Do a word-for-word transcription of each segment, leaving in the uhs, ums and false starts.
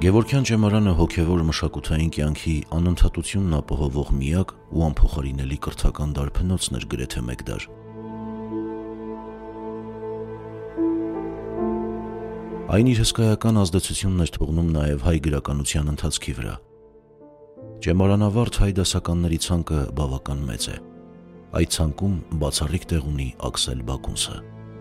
Գևորգյան ճեմարանը հոգևոր մշակութային կյանքի անընդհատությունն ապահովող միակ ու անփոխարինելի կրթական դարբնոցն էր գրեթե մեկ դար։ Այն իր հսկայական ազդեցությունն էր թողնում նաև հայ գրականության ընթացքի վրա։ Ճեմարանավարդ հայ դասականների ցանկը բավական մեծ է։ Այդ ցանկում բացառիկ տեղ ունի Աքսել Բակունցը։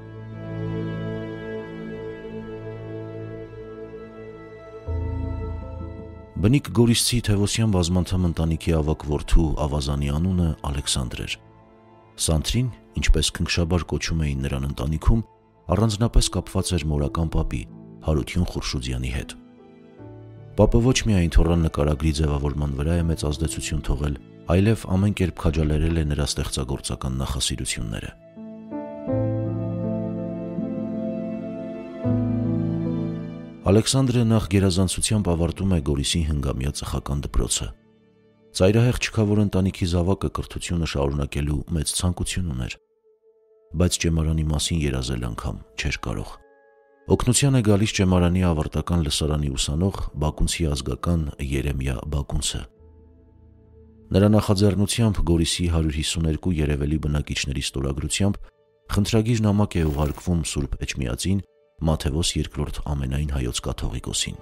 Բնիկ Գորիսցի Թևոսյան բազմանդամ ընտանիքի ավագ որդու ավազանի անունը Ալեքսանդր էր։ Սանթրին, ինչպես քնքշաբար կոչում էին նրան ընտանիքում, առանձնապես կապված էր մորական պապի Հարություն Խուրշուդյանի հետ։ Պապը ոչ միայն թոռան նկարագրի ձևավորման վրա է մեծ ազդեցություն թողել, այլև ամեն կերպ քաջալերել է նրա ստեղծագործական նախասիրությունները։ Ալեքսանդրը նախ գերազանցությամբ ավարտում է Գորիսի հնգամյա ծխական դպրոցը։ Ծայրահեղ չքավոր ընտանիքի զավակը կրթությունը շարունակելու մեծ ցանկություն ուներ, բայց ճեմարանի մասին երազել անգամ չէր կարող։ Օգնության է գալիս ճեմարանի ավարտական լսարանի ուսանող Բակունցի ազգական Երեմիա Բակունցը։ Նրա նախաձեռնությամբ Գորիսի հարյուր հիսուներկու երևելի բնակիչների ստորագրությամբ խնդրագիր նամակ է ուղարկվում Սուրբ Էջմիածին Մաթեոս երկրորդ ամենայն հայոց կաթողիկոսին։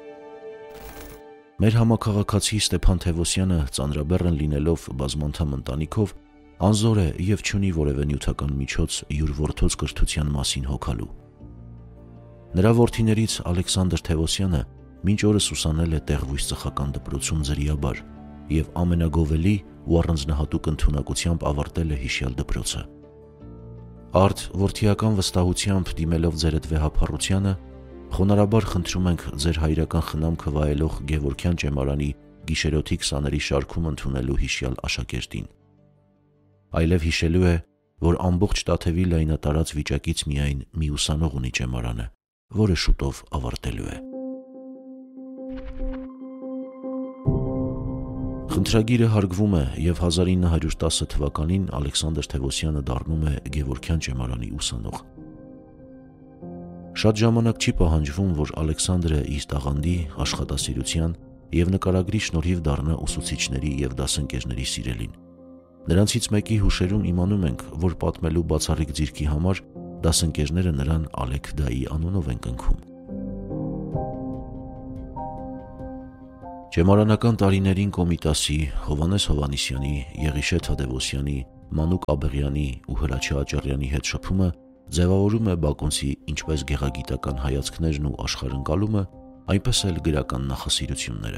Մեր համաքաղաքացի Ստեփան Թևոսյանը ծանրաբեռն լինելով բազմանդամ ընտանիքով անզոր է եւ չունի որևէ նյութական միջոց յուր որդոց կրթության մասին հոգալու։ Նրա որդիներից Ալեքսանդր Թևոսյանը մինչ օրս ուսանել է Տեղվույս ծխական դպրոցում ձրիաբար եւ ամենագովելի ու առանձնահատուկ ընդունակությամբ ավարտել է հիշյալ դպրոցը։ Արդ որդիական վստահությամբ դիմելով ձերդ վեհափառությանը, խոնարհաբար խնդրում ենք ձեր հայրական խնամքը վայելող Գևորգյան ճեմարանի գիշերօթիկ սաների շարքում ընդունելու հիշյալ աշակերտին։ Այլև հիշելու է, որ ամբողջ Տաթևի լայնատարած վիճակից միայն մի ուսանող ունի ճեմարանը, որը շուտով ավարտելու է։ Խնդրագիրը հարգվում է եւ հազար ինը հարյուր տասը թվականին Ալեքսանդր Թևոսյանը դառնում է Գևորգյան ճեմարանի ուսանող։ Շատ ժամանակ չի պահանջվում, որ Ալեքսանդրը իր տաղանդի, աշխատասիրության եւ նկարագրի շնորհիվ դառնա ուսուցիչների եւ դասընկերների սիրելին։ Նրանցից մեկի հուշերում իմանում ենք, որ պատմելու բացառիկ ձիրքի համար դասընկերները նրան Ալեք դայի անունով են կնքում։ Ճեմարանական տարիներին Կոմիտասի, Հովհաննես Հովհաննիսյանի, Եղիշե Թադևոսյանի, Մանուկ Աբեղյանի ու Հրաչյա Աճառյանի հետ շփումը ձևավորում է Բակունցի ինչպես գեղագիտական հայացքներն ու աշխարհընկալումը, այնպես էլ գրական նախասիրությունները։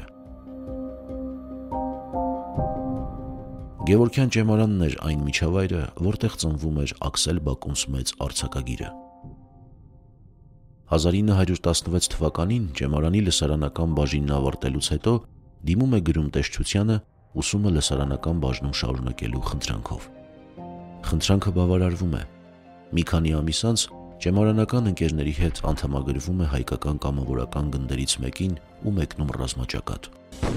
Գևորգյան ճեմարանն էր այն միջավայրը, որտեղ ծնվում էր Աքսել Բակունց մեծ արձակագիրը։ հազար ինը հարյուր տասնվեց թվականին ճեմարանի լսարանական բաժինն ավարտելուց հետո դիմում է գրում տեսչությանը ուսումը լսարանական բաժնում շարունակելու խնդրանքով։ Խնդրանքը բավարարվում է։ Մի քանի ամիս անց ճեմարանական ընկերների հետ անդամագրվում է հայկական կամավորական գնդերից մեկին ու մեկնում ռազմաճակատ։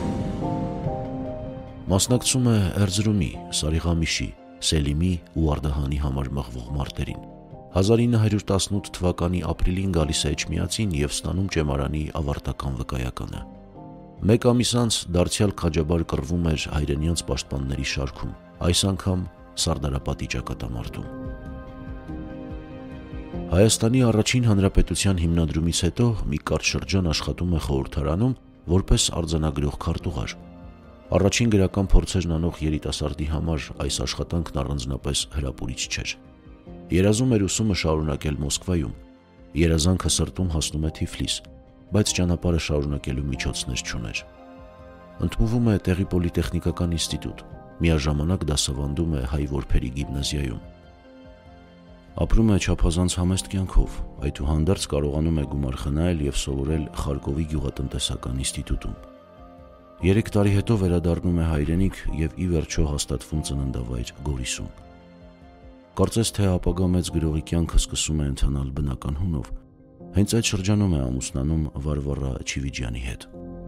Մասնակցում է Էրզրումի, Սարիղամիշի, Սելիմի ու Արդահանի համար մղվող մարտերին։ հազար ինը հարյուր տասնութ թվականի ապրիլին գալիս է Էջմիածին եւ ստանում ճեմարանի ավարտական վկայականը։ Մեկ ամիս անց դարձյալ քաջաբար կռվում էր հայրենյանց պաշտպանների շարքում, այս անգամ Սարդարապատի ճակատամարտում։ Հայաստանի առաջին հանրապետության հիմնադրումից հետո մի կարճ շրջան աշխատում է խորհրդարանում որպես արձանագրող քարտուղար։ Առաջին գրական փորձերն անող երիտասարդի համար այս աշխատանքն առանձնապես հրապուրիչ չէր։ Երազում էր ուսումը շարունակել Մոսկվայում, երազանքը սրտում հասնում է Թիֆլիս, բայց ճանապարհը շարունակելու միջոցներ չուներ։ Ընդունվում է տեղի պոլիտեխնիկական ինստիտուտ, միաժամանակ դասավանդում է հայ որբերի գիմնազիայում։ Ապրում է չափազանց համեստ կյանքով, այդուհանդերձ կարողանում է գումար խնայել եւ սովորել Խարկովի գյուղատնտեսական ինստիտուտում։ Երեք տարի հետո վերադառնում է հայրենիք եւ ի վերջո հաստատվում ծննդավայր Գորիսում։ Կարծես թե ապագա մեծ գրողի կյանքը սկսում է ընթանալ բնական հունով, հենց այդ շրջանում է ամուսնանում Վարվարա Չիվիջյանի հետ։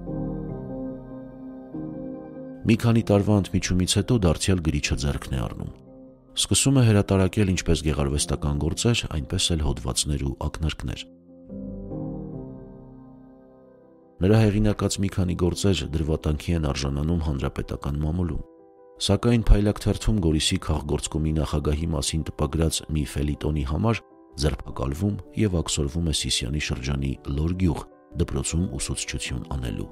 Մի քանի տարվա ընդմիջումից հետո դարձյալ գրիչը ձեռքն է առնում։ Սկսում է հրատարակել ինչպես գեղարվեստական գործեր, այնպես էլ հոդվածներ ու ակնարկներ։ Նրա հեղինակած մի քանի գործեր դրվատանքի են արժանանում հանրապետական մամուլում, սակայն Փայլակթերթում Գորիսի քաղգործկոմի նախագահի մասին տպագրած մի ֆելիտոնի համար ձերբակալվում և աքսորվում է Սիսիանի շրջանի Լոր գյուղ դպրոցում ուսուցչություն անելու։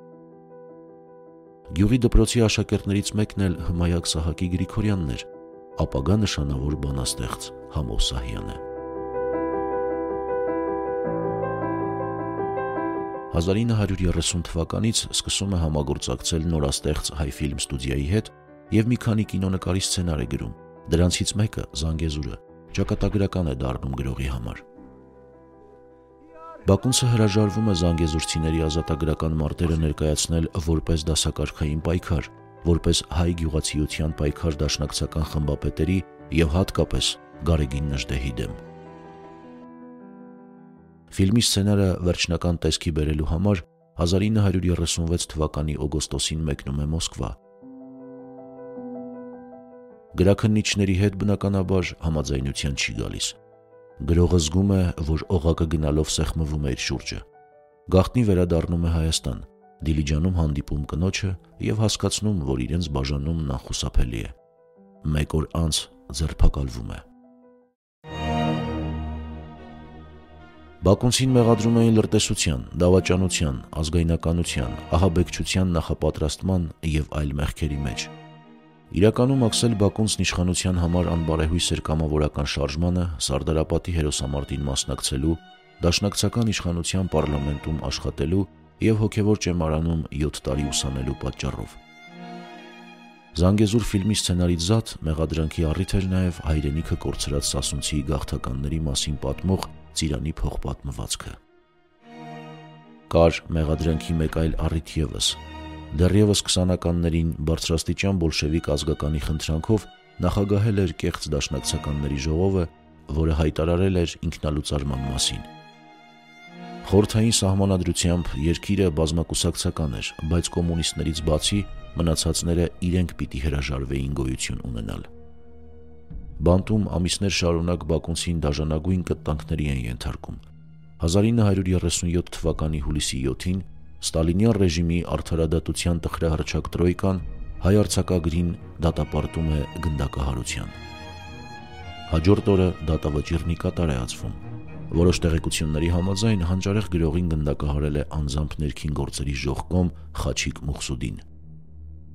Գյուղի դպրոցի աշակերտներից մեկն էլ Հմայակ Սահակի Գրիգորյանն էր, ապագա նշանավոր բանաստեղծ Համո Սահյանը։ հազար ինը հարյուր երեսուն թվականից սկսում է համագործակցել նորաստեղծ Հայֆիլմ ստուդիայի հետ և մի քանի կինոնկարի սցենար է գրում, դրանցից մեկը Զանգեզուրը ճակատագրական է դառնում գրողի համար։ Բակունցը հրաժարվում է զանգեզուրցիների ազատագրական մարտերը ներկայացնել որպես դասակարգային պայքար, որպես հայ գյուղացիության պայքար դաշնակցական խմբապետերի և հատկապես Գարեգին Նժդեհի դեմ։ Ֆիլմի սցենարը վերջնական տեսքի բերելու համար հազար ինը հարյուր երեսունվեց թվականի օգոստոսին մեկնում է Մոսկվա։ Գրաքննիչների հետ բնականաբար համաձայնության չի գալիս։ Գրողը զգում է, որ օղակը գնալով սեղմվում է իր շուրջը։ Գաղտնի վերադառնում է Հայաստան, Դիլիջանում հանդիպում կնոջը և հասկացնում, որ իրենց բաժանումն անխուսափելի է։ Մեկ օր անց ձերբակալվում է։ Բակունցին մեղադրում էին լրտեսության, դավաճանության, ազգայնականության, ահաբեկչության նախապատրաստման և այլ մեղքերի մեջ։ Իրականում Աքսել Բակունցն իշխանության համար անբարեհույս էր կամավորական շարժմանը, Սարդարապատի հերոսամարտին մասնակցելու, դաշնակցական իշխանության պարլամենտում աշխատելու և հոգևոր ճեմարանում յոթ տարի ուսանելու պատճառով։ Զանգեզուր ֆիլմի սցենարից զատ մեղադրանքի առիթ էր նաև հայրենիքը կորցրած սասունցի գաղթականների մասին պատմող Ծիրանի փողպատմվածքը։ Կար մեղադրանքի մեկ այլ առիթ ևս։ Դեռևս քսանականներին բարձրաստիճան բոլշևիկ ազգականի խնդրանքով նախագահել էր կեղծ դաշնակցականների ժողովը, որը հայտարարել էր ինքնալուծարման մասին։ Խորհրդային սահմանադրությամբ երկիրը բազմակուսակցական էր, բայց կոմունիստներից բացի մնացածները իրենք պիտի հրաժարվեին գոյություն ունենալ։ Բանտում ամիսներ շարունակ Բակունցին դաժանագույն կտտանքների են ենթարկում։ հազար ինը հարյուր երեսունյոթ թվականի հուլիսի յոթին Ստալինյան ռեժիմի արդարադատության տխրահռչակ տրոյկան հայ արձակագրին դատապարտում է գնդակահարության։ Հաջորդ օրը դատավճիռն ի կատար է ածվում։ Որոշ տեղեկությունների համաձայն հանճարեղ գրողին գնդակահարել է անձամբ ներքին գործերի ժողկոմ Խաչիկ Մուխսուդին։